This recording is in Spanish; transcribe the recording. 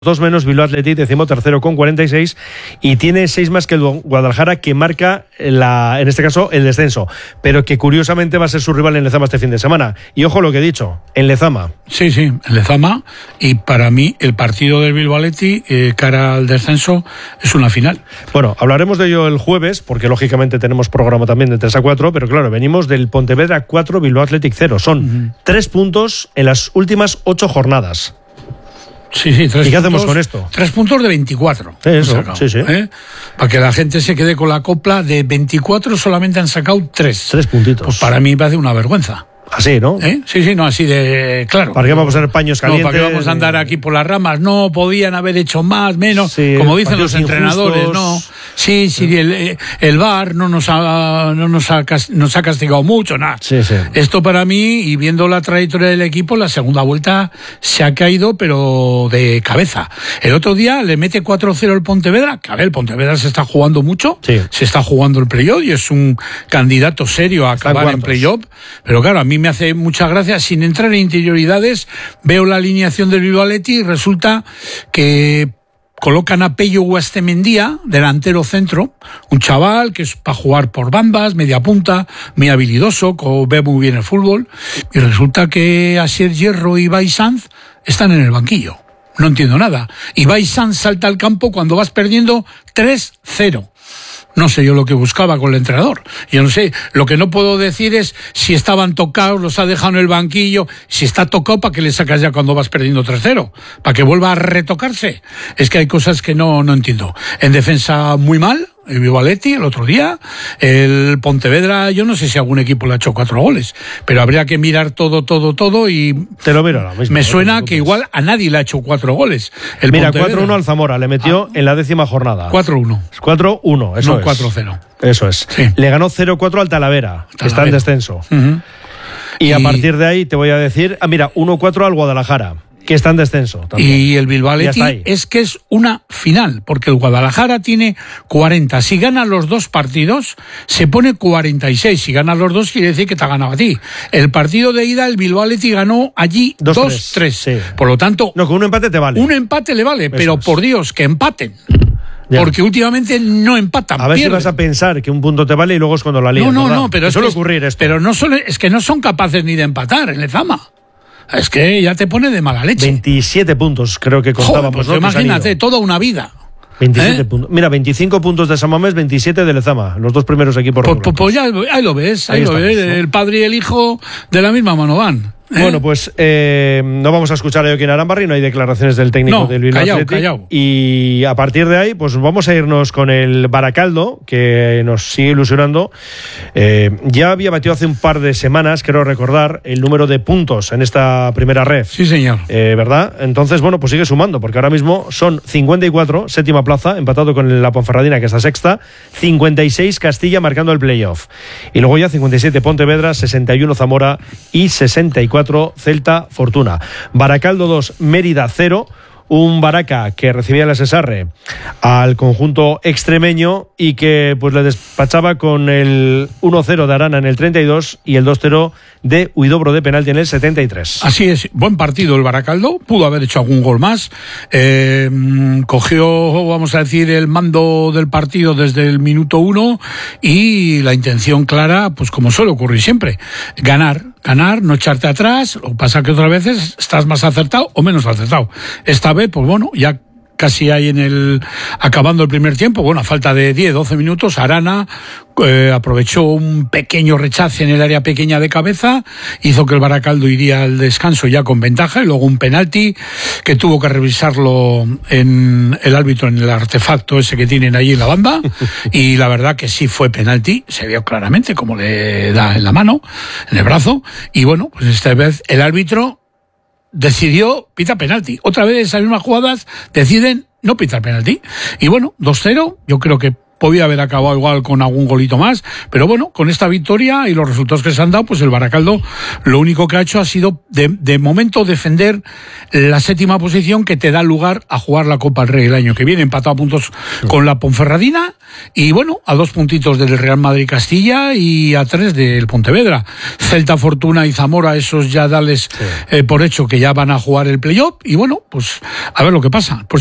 2 menos Bilbao Athletic, 13º con 46, y tiene 6 más que el Guadalajara, que marca en este caso el descenso, pero que curiosamente va a ser su rival en Lezama este fin de semana. Y ojo lo que he dicho, en Lezama. Sí, en Lezama, y para mí el partido del Bilbao Athletic cara al descenso es una final. Bueno, hablaremos de ello el jueves, porque lógicamente tenemos programa también de 3 a 4, pero claro, venimos del Pontevedra 4, Bilbao Athletic 0. Son 3 puntos en las últimas 8 jornadas. Sí, 3 puntos. ¿Y qué hacemos con esto? 3 puntos de 24. Eso, sacado, sí. Para que la gente se quede con la copla, de 24 solamente han sacado 3. 3 puntitos. Pues para mí me parece una vergüenza. Así, ¿no? Sí, no, así de claro. ¿Para qué vamos a hacer paños calientes? No, ¿para qué vamos a andar aquí por las ramas? No, podían haber hecho más, menos, sí, como dicen los entrenadores, injustos. No. Sí, el VAR nos ha castigado mucho, nada. Sí. Esto para mí, y viendo la trayectoria del equipo, la segunda vuelta se ha caído, pero de cabeza. El otro día le mete 4-0 el Pontevedra, que a ver, el Pontevedra se está jugando mucho, se está jugando el playoff y es un candidato serio a acabar en playoff, pero claro, a mí me hace mucha gracia, sin entrar en interioridades, veo la alineación del Bilbao Athletic y resulta que colocan a Pello Guastemendía, delantero centro, un chaval que es para jugar por bandas, media punta, muy habilidoso, ve muy bien el fútbol, y resulta que Asier Hierro y Ibai Sanz están en el banquillo. No entiendo nada. Ibai Sanz salta al campo cuando vas perdiendo 3-0. No sé yo lo que buscaba con el entrenador. Yo no sé, lo que no puedo decir es si estaban tocados, los ha dejado en el banquillo. Si está tocado, ¿para qué le sacas ya cuando vas perdiendo 3-0? ¿Para que vuelva a retocarse? Es que hay cosas que no entiendo. En defensa muy mal, el Bilbao Athletic el otro día, el Pontevedra, yo no sé si algún equipo le ha hecho 4 goles, pero habría que mirar todo y te lo miro ahora mismo. Me suena que igual a nadie le ha hecho 4 goles. Mira, 4-1 al Zamora, le metió en la 10ª jornada. 4-1. 4-1, eso no, es. 4-0. Eso es. Sí. Le ganó 0-4 al Talavera, que está en descenso. Y a partir de ahí te voy a decir, mira, 1-4 al Guadalajara, que está en descenso también. Y el Bilbao Athletic es que es una final, porque el Guadalajara tiene 40. Si gana los 2 partidos, se pone 46. Si gana los 2, quiere decir que te ha ganado a ti. El partido de ida, el Bilbao Athletic ganó allí 2-3. Sí. Por lo tanto... No, con un empate te vale. Un empate le vale, pero por Dios, que empaten. Ya. Porque últimamente no empatan. A ver pierden. Si vas a pensar que un punto te vale y luego es cuando la lías. No, pero suele ocurrir esto. Pero no es que no son capaces ni de empatar en Lezama. Es que ya te pone de mala leche. 27 puntos creo que contábamos. Pues imagínate, toda una vida. 27 puntos. Mira, 25 puntos de San Mamés, 27 de Lezama, los 2 primeros equipos. Pues ya, ahí lo ves, ahí lo ves. ¿No? El padre y el hijo de la misma mano van. Bueno, pues no vamos a escuchar a Joaquín Arambarri, no hay declaraciones del técnico del Bilbao Athletic. Callao. Y a partir de ahí, pues vamos a irnos con el Baracaldo, que nos sigue ilusionando. Ya había batido hace un par de semanas, creo recordar, el número de puntos en esta primera red. Sí, señor. ¿Verdad? Entonces, bueno, pues sigue sumando, porque ahora mismo son 54, 7ª plaza, empatado con la Ponferradina, que está 6ª, 56 Castilla marcando el playoff. Y luego ya 57 Pontevedra, 61 Zamora y 64 Celta Fortuna. Baracaldo 2, Mérida 0. Un Baraca que recibía el Sesarre al conjunto extremeño y que pues le despachaba con el 1-0 de Arana en el 32 y el 2-0 de Huidobro de penalti en el 73. Así es, buen partido el Baracaldo, pudo haber hecho algún gol más, cogió, vamos a decir, el mando del partido desde el minuto 1 y la intención clara, pues como suele ocurrir siempre, ganar, no echarte atrás. Lo que pasa que otras veces estás más acertado o menos acertado. Esta vez, pues bueno, ya casi hay acabando el primer tiempo, bueno, a falta de 10-12 minutos, Arana aprovechó un pequeño rechace en el área pequeña de cabeza, hizo que el Baracaldo iría al descanso ya con ventaja, y luego un penalti que tuvo que revisarlo en el árbitro en el artefacto ese que tienen ahí en la banda, y la verdad que sí fue penalti, se vio claramente como le da en la mano, en el brazo, y bueno, pues esta vez el árbitro decidió pita penalti. Otra vez esas mismas jugadas deciden no pitar penalti. Y bueno, 2-0, yo creo que podía haber acabado igual con algún golito más, pero bueno, con esta victoria y los resultados que se han dado, pues el Baracaldo lo único que ha hecho ha sido de momento defender la séptima posición que te da lugar a jugar la Copa del Rey el año que viene, empatado a puntos con la Ponferradina y bueno, a 2 puntitos del Real Madrid Castilla y a 3 del Pontevedra. Celta, Fortuna y Zamora, esos ya dales por hecho que ya van a jugar el playoff y bueno, pues a ver lo que pasa.